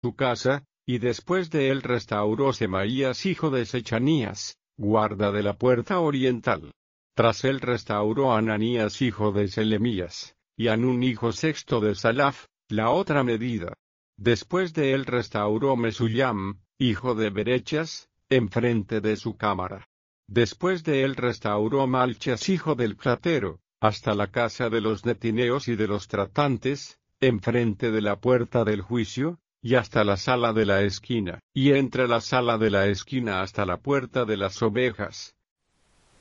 su casa, y después de él restauró Semaías hijo de Sechanías, guarda de la puerta oriental. Tras él restauró Ananías hijo de Selemías, y Anún hijo sexto de Salaf, la otra medida. Después de él restauró Mesullam, hijo de Berechas, enfrente de su cámara. Después de él restauró Malchas hijo del platero, hasta la casa de los netineos y de los tratantes, enfrente de la puerta del juicio, y hasta la sala de la esquina, y entre la sala de la esquina hasta la puerta de las ovejas,